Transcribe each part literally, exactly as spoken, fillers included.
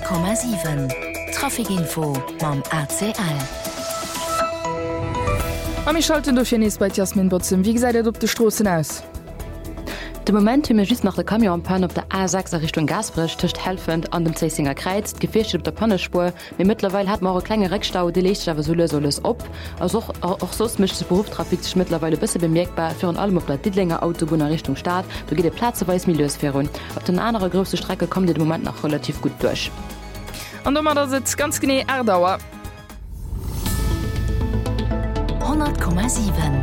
Komma sieben Trafikinfo mam A C L. Am ich schalten durch Janis bei Jasmin Botzem. Wie seid ihr op de Strossen aus? De Moment hun just nach der Kamionpan op der A sechs Richtung Gasbrich tischcht helfend an dem Zeisinger Kreiz, gefecht op der Pannespur. Mittlerweile hat man kleine Reckstau, die Licht aber so alles op. Also auch, auch sos mischt Berufstrafik sich mittlerweile bisschen bemerkbar für allem op der Diedlinger Autobahn Richtung Stadt. Du geht der Platzweis Milieusphären. Auf der andere größte Strecke kommt der Moment noch relativ gut durch. Und da sitzt ganz genau Erdauer. hundert Komma sieben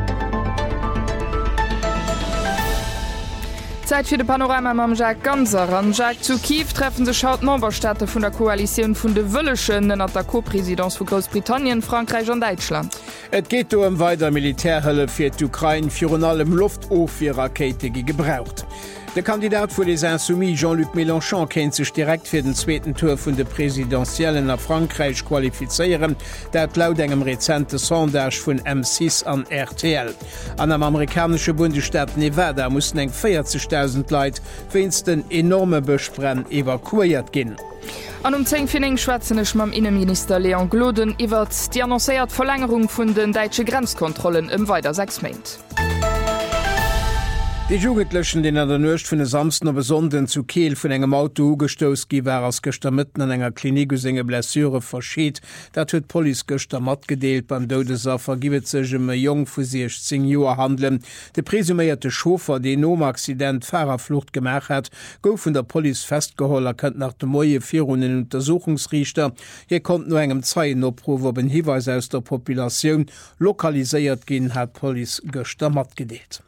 Zeit für de Panorama mam Jacques Ganser. An Jacques zu Kiew treffen se schaut Memberstädte vun der Koalition vun de Wëllechen an der Co-Präsidentz vu Großbritannien, Frankreich und Deutschland. Et geht um weiter Militärhëlle fir d'Ukraine fir an allem Luftofir-Rakete gi gebraucht. Der Kandidat für les Insoumis Jean-Luc Mélenchon kennt sich direkt für den zweiten Tour vun de Präsidentiellen nach Frankreich qualifizieren, dat laut engem rezente Sondage vun M sechs an R T L. An am amerikanische Bundesstaat Nevada mussten eng vierzigtausend Leiit wenn's den enorme Böschbrenn evakuiert ginn. An um zehn Finning schwätzenech mam Innenminister Leon Gloden iwwer die annoncéiert Verlängerung vun den deitsche Grenzkontrollen im weiter sechs Meint. Die Jugendlöschen, den an der Nöcht vun de Samsten besonden zu Kiel vun engem Auto ugestoos gi war as Göster mitten an enger Klinikgusenge Blessure verschiet, dat huet Poli Göster mat gedeelt beim Dodeser vergiwet segem Jong vu sechzehn Joer handeln. De presumierte Schofer, de Nomakcident Fahrerflucht gemach hat, gouf vun der Poli festgeholler kënnt nach de Moie Firunen Untersuchungsrichter. Hier kommt nur engem Zeien oppruf op en Hiweis aus der Populationun lokaliséiert gin hat Poli Göster mat gedeelt.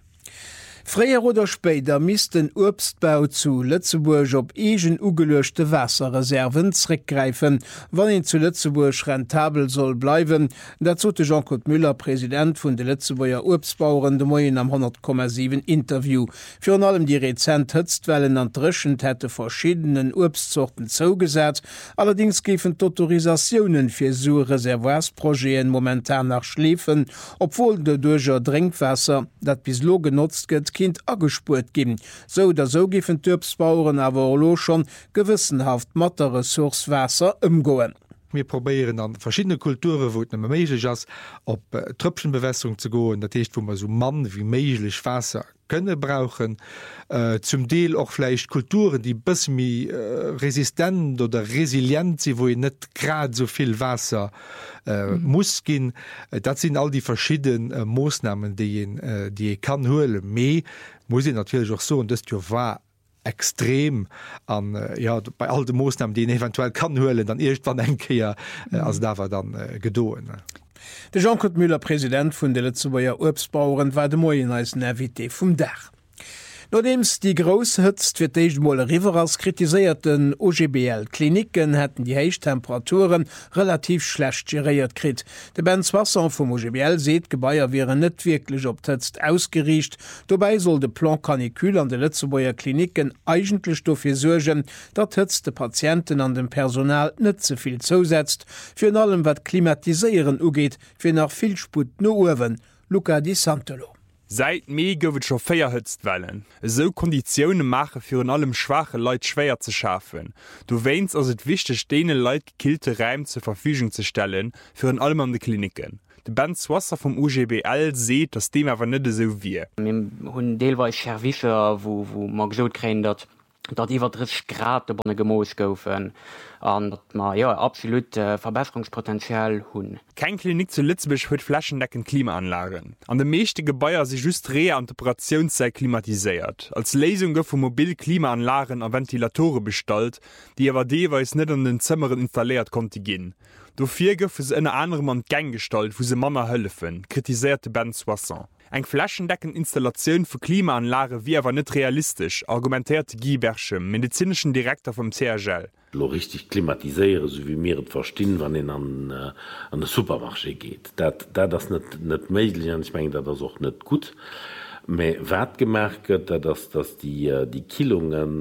Freier oder später misst den Obstbau zu Lützeburg op egen ugelöschte Wasserreserven zurückgreifen, wann ihn zu Lützeburg rentabel soll bleiben. Dazu der Jean-Claude Müller, Präsident von der Lützeburger Obstbauern, de Moyen am hundert Komma sieben Interview. Für allem die rezent Hitzwellen an Drischend hätte verschiedenen Obstsorten zugesät. Allerdings geben Autorisationen für so Reservoirsprojekten momentan nach Schläfen, obwohl der Dürger Trinkwasser, das bislo genutzt wird, Kind agespurt gin. So oder so gifen Türpsbauern awer lo schon gewissenhaft matter Ressourcewasser ëmgoen. Wir probieren an verschiedene Kulturen, wo méiglich ass op äh, Tröpfchenbewässerung zu go, dat heißt, wo man so Mann wie méiglich Wasser könne brauchen, äh, zum Deel auch vielleicht Kulturen, die bis mi äh, resistent oder resilient sind, wo ihr net grad so viel Wasser äh, mhm. muss gehen. Äh, das sind all die verschiedenen äh, Maßnahmen, die ihn, äh, die ich kann holen. Me muss ich natürlich auch so, und das war extrem an äh, ja bei all den Maßnahmen, die ihn eventuell kann holen, dann irgendwann denke ja, äh, als da war dann äh, gedoen. Ne? De Jean-Claude Müller, Präsident vun de Lützeburger Obstbauern, war de Moien als Navité vum Dach. Nodems die Gros hëtzt fir d'Eichtmolle Riverers kritisierten O G B L-Kliniken hätten die Heichtemperaturen relativ schlecht geriert krit. De Benz Wasser vum O G B L seet Gebaier wären net wirklich op d'Hëtzt ausgeriecht. Dobei soll de Plan Kanikül an de Lützeburger Kliniken eigentlich dofir sorgen, dat hëtzt de Patienten an dem Personal net zuviel zusetzt, fir allem wat klimatiseieren ugeet, fir nach Villsput no Uwen. Luca Di Santolo. Seit mé gowet scho féier hëtzt wellen. So Konditionioune mache fir an allem schwache Leiit schwéier ze schafen. Du weinst ass et wichteg dee Leiit gekillte Reim zur Verfügung ze stellen, fir an allem an de Kliniken. De Benz Wasser vom U G B L seet, dats dem awer net so wie. hunn Deelweis Servifer, wo, wo mag so kräen, dat dat iwwer dreißig Grad op an Gemoos goufen an dat ma ja absolut äh, Verbesserungspotenzial hunn. Kein Klinik zu Lützburg huet flächendeckend Klimaanlagen. An de meeschte Gebäier se just Re an Operationszeit klimatiséiert. Als Lesung gouf vu mobil Klimaanlagen an Ventilatore bestalt, die awer deweis net an den Zëmmeren installiert konnte ginn. Dofir gouf es ënne anderem an Gang stalt, wo se Mammer hëllefen, kritisierte Ben Soisson. Eg flächendeckend Installationun vu Klimaanlage wie awer net realistisch, argumentiert Guy Berchem, medizinschen Direktor vom C H L. Lo richtig klimatiseiere, so wie mir et verstehen, wann en an, äh, an den Supermarché geht. Dat, dat das net net méiglich, ich mein, dat das auch net gut. Me wat gemerket, dass, dass die, die Killungen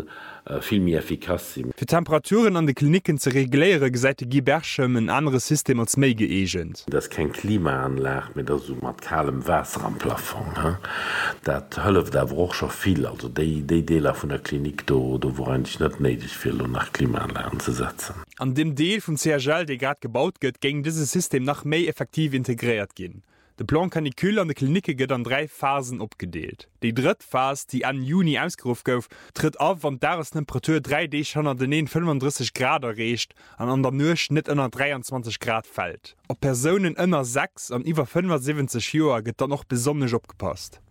äh, viel mehr effikaz sind. Für Temperaturen an de Kliniken ze reguläre gesäite Giberschem ein anderes System als méi geegent. Das kein Klimaanlag mit der so mat kalem Wasser am Plafond. He? Dat hëlleft da woch schon viel, also déi Deler vun der Klinik do, do wo eigentlich net nedig viel um nach Klimaanlagen zu setzen. An dem Deel vum C H L, de grad gebaut gëtt, geng dieses System nach méi effektiv integriert gin. De Plan Kanikül an de Klinike gëtt an drei Phasen opgedeelt. Die dritt Phase, die an Juni ausgerufen gouf, tritt auf, wann dares Temperatur drei D schon an den fünfunddreißig Grad erreicht, an an der Nuch net ënner dreiundzwanzig Grad fällt. Op Personen ënner sechs an iwwer fünfundsiebzig Joer gëtt dann noch besonnech opgepasst.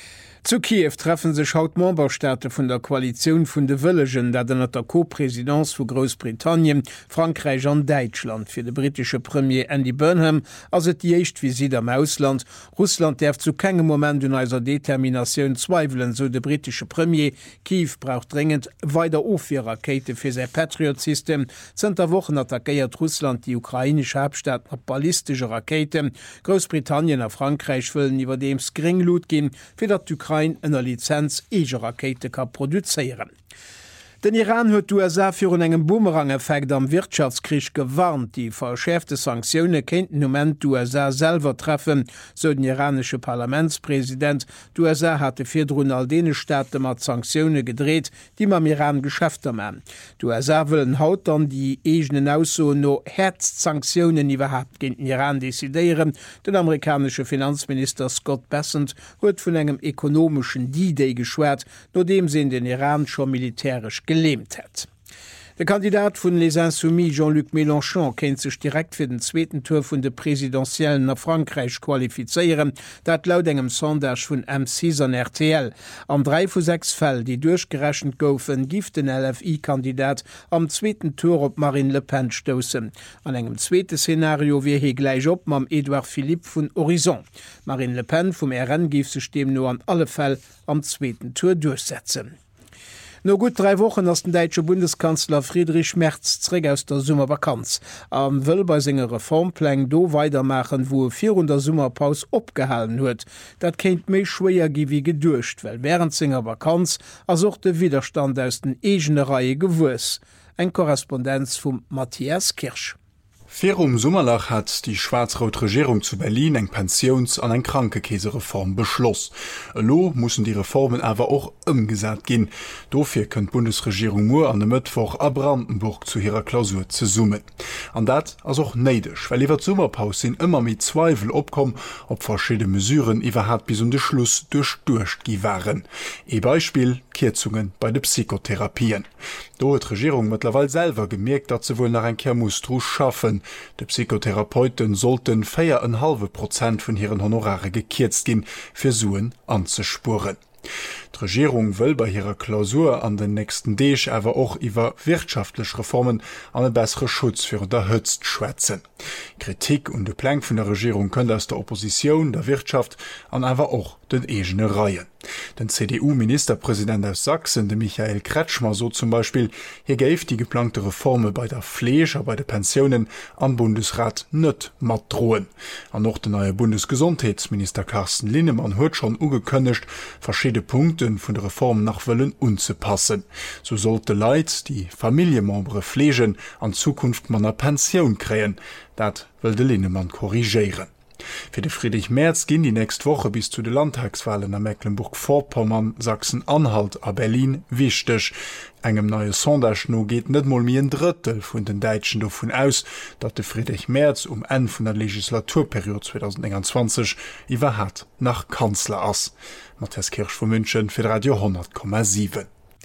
Zu Kiew treffen sich haut Memberstaate von der Koalition vun de Wëllegen, dat den der Co-Präsidentz vu Großbritannien, Frankreich an Deutschland fir de britische Premier Andy Burnham as et die echt Visit am Ausland. Russland derf zu kegem Moment un eiser Determinationun zweifelen, so de britische Premier. Kiew braucht dringend weiter ofir Rakete fir se Patriot-System. Zter Wochen attackiert Russland die ukrainische Hauptstadt mat ballistische Raketen. Großbritannien a Frankreich willen iwwer dem Skringlot gin, fir dat Ukraine ënner Lizenz eger Rakete ka produzéieren. Den Iran huet d'U S A fir un engem Boomerang-Effekt am Wirtschaftskrich gewarnt. Die verschärfte Sanktionune kenten moment d'U S A selber treffen, so den iranische Parlamentspräsident. D'U S A hatte firdrun all dene Staaten mat Sanktionune gedreht, die ma am Iran Geschäfter man. D'U S A willen haut an die egenen Ausso no Herzsanktionen überhaupt gegen den Iran desideieren. Den amerikanische Finanzminister Scott Bessent huet vun engem ekonomischen D-Day geschwert, no dem se den Iran schon militärisch gelähmt hat. Der Kandidat vun Les Insoumis Jean-Luc Mélenchon kennt sich direkt für den zweiten Tour vun de Präsidentiellen nach Frankreich qualifizieren, dat laut engem Sondage vun M six an R T L. Am drei vu sechs Fäll, die durchgerechnet goufen, gift den L F I-Kandidat am zweiten Tour op Marine Le Pen stossen. An engem zweite Szenario wie he gleich op mam Edouard Philippe vun Horizon. Marine Le Pen vum R N gif sich dem nur an alle Fäll am zweiten Tour durchsetzen. No gut drei Wochen ass den deitsche Bundeskanzler Friedrich Merz zrég aus der Summervakanz. Am wëll bei senger Reformpläng do weitermachen, wo vir der Summerpaus opgehalen huet. Dat kenint méi schwéier gi wie gedurcht, well während senger Vakanz as och de Widerstand aus den egene Reihe gewus. Eg Korrespondenz vum Matthias Kirsch. Vier um Summerlach hat die schwarz-rot Regierung zu Berlin eng Pensions- an ein Krankekäsereform beschloss. Lo mussen die Reformen aber auch umgesat gehen. Dofir könnt Bundesregierung nur an dem Mittwoch a Brandenburg zu ihrer Klausur zu summen. An dat as auch neidisch, weil iwwer Sommerpaus sind immer mit Zweifel opkommen, ob verschiedene Mesuren überhaupt bis um den Schluss durchdurcht gi waren. E Beispiel Kürzungen bei den Psychotherapien. Do hat Regierung mittlerweile selber gemerkt, dat sie wohl nach ein Kermustru schaffen. De Psychotherapeuten sollten vier Komma fünf Prozent von ihren Honorare gekürzt gehen, für Suen anzuspuren. Die Regierung will bei ihrer Klausur an den nächsten Deeg aber auch über wirtschaftliche Reformen an einen besseren Schutz für unterhützt schwätzen. Kritik und de Plan von der Regierung können aus der Opposition, der Wirtschaft an aber auch den eigenen Reihen. Den C D U-Ministerpräsident aus Sachsen, de Michael Kretschmer, so zum Beispiel, hier gäf die geplante Reforme bei der Pflege, bei den Pensionen am Bundesrat nicht mat drohen. An noch der neue Bundesgesundheitsminister Carsten Linnemann hat schon ungekündigt, verschiedene Punkte von der Reform nach Willen unzupassen. So sollte Leid, die Familienmembre pflegen, an Zukunft man eine Pension krähen. Dat will de Linnemann korrigieren. Für den Friedrich Merz gehen die nächste Woche bis zu den Landtagswahlen nach Mecklenburg-Vorpommern, Sachsen-Anhalt, a Berlin wichtig. Engem neue Sondage no geht net mal mir ein Drittel von den Deutschen davon aus, dass der Friedrich Merz um Ende von der Legislaturperiode zwanzig einundzwanzig überhaupt nach Kanzler ass. Matthias Kirsch von München für Radio hundert Komma sieben.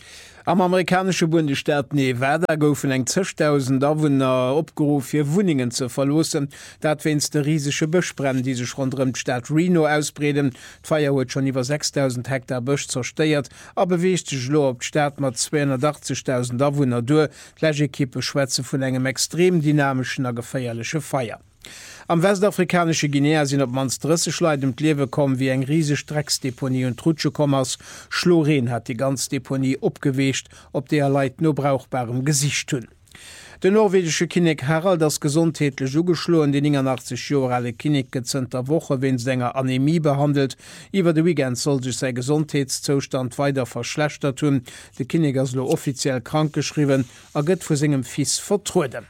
Am amerikanische Bundesstaat Nevada goufen eng zigtausend Awohner opgerufen, fir Wuningen zu verlosen. Dat wenns de riesige Bëschbrennen, die sech rund um Stadt Reno ausbreden. D'Feier huet schon iwwer sechstausend Hektar Bësch zersteiert, a beweescht sech lo op d'Staat mat zweihundertachtzigtausend Awohner dur. D'Lägekippe schwätze vun engem extrem dynamischen a geféierliche Feier. Am westafrikanische Guinea sind op mans drisse schleidend Lewe kommen wie eng riesige Drecksdeponie und Trutschekommers. Schloren hat die ganz Deponie opgewecht, ob der Leiit nur brauchbarem Gesicht tun. De norwegsche Kinig Harald das gesundtätlech ugeschloen den achtzig Jore Kinig gezenter Woche wenn Sänger Anämie behandelt. Iwer de Weekend soll sich sei Gesundheitszustand weiter verschlechtert tun. De Kiniggerslo offiziell krankgeschrieben a gëtt vu segem fies vertruden.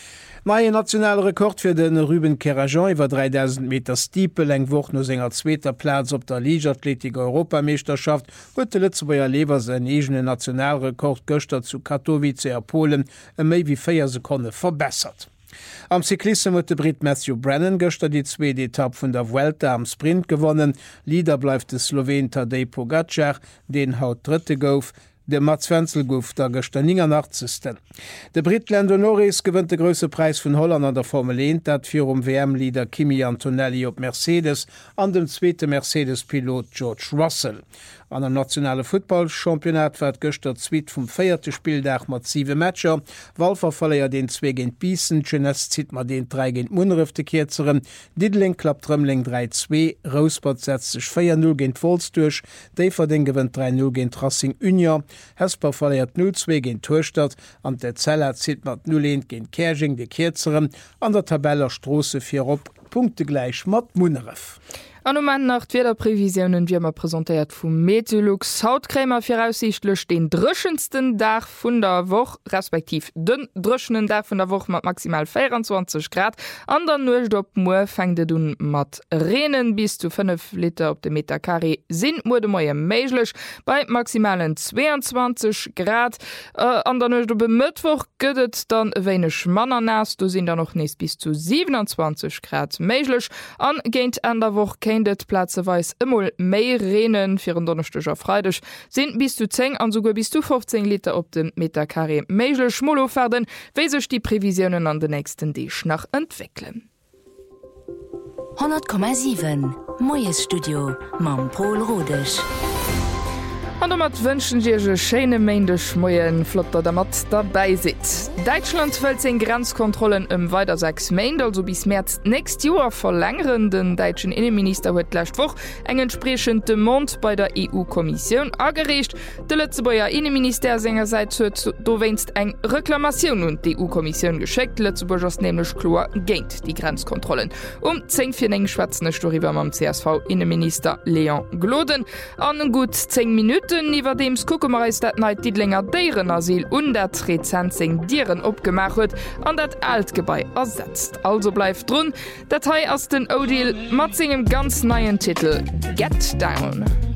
Neie nationale Rekord fir den Ruben Kerajan iwwer dreitausend Meter Stiepel eng woch no senger zweter Platz op der Liathletik Europameisterschaft huet de Lützebauer Lever se egene Nationalrekord Göster zu Katowice a Polen e méi wie féier Sekunde verbessert. Am Cyklisten huet de Brit Matthew Brennan göster die zweete Etapp vun der Vuelta am Sprint gewonnen. Lieder bleif de Slowen Tadej Pogacar, den haut dritte gouf, de Matzwenzel gouf der Gestanninger nachzisten. De Brit Lando Norris gewënnt de grösse Preis vun Holland an der Formel eins, dat fir um W M-Lieder Kimi Antonelli op Mercedes an dem zweete Mercedes-Pilot George Russell. An dem nationale Footballchampionat war gëster Zwiit vum feierte Spieldach mat sieve Matscher, Walfer falleier den zwee géint Biessen, Genes zit mat den drei géint Munrifte Kezeren, Didling klappt Rëmling drei zwei, Rosebud setzt sech vier null géint Volz duch, Défer den gewënnt drei null géint Racing Union, Hesper falleiert null zwei géint Torstadt, an der Zeller zit mat null eins géint Kerching de Kezeren, an der Tabeller Strosse fir op, Punkte gleich mat Munrif. An moment nach Wetterprävisionen wiemer präsentiert vum Meteolux Hautkrämer fir aussichtlech den drschensten Dach vun der Woch respektiv den drschenen Dach vun der Woch mat maximal vierundzwanzig Grad. An der Nullstopp Mo fängde du mat Renen bis zu fünf Liter op de Meter Carré sind wurde moie meiglech bei maximalen zweiundzwanzig Grad. Äh, an der Nullstoppe Mittwoch gëtt dann weinech Manner nass, du sind da noch nes bis zu siebenundzwanzig Grad meiglech an géint an der Woch kein Platzeweis immer mehr Renen für Donnerstag auf Freitag sind bis zu zehn an sogar bis zu fünfzehn Liter op den Meter Carré Meigel Schmolloferden, wie sich die Prävisionen an den nächsten Dich nach entwickeln. hundert Komma sieben Moes Studio Mam Paul Rodech. An der mat wënschen Dierge Schene méendech Moien Flotter der mat dabei sit. Deutschland wëlt en Grenzkontrollen ëm weiter sechs Mäint, also bis März näst Joer verlängeren. Den deitschen Innenminister huet lächtwoch eng entsprechend de Mont bei der E U-Kommission agerecht. De Lützebauer Innenminister sengerseits huet do west eng Reklamationun und die E U-Kommission gescheckt. Lützeburg ass nämlich klar géint die Grenzkontrollen. Um zehn fir eng schwatzenne Storiwer mam C S V-Innenminister Leon Gloden. An gut zehn Minuten iwwer dems Kuckemeris dat neit Didlinger Deieren Asyl und dat Rezenzing Dieren opgemacht huet an dat Altgebei ersetzt. Also bleif drun, Datei ass den Odil mat zinggem ganz neien Titel Get Down.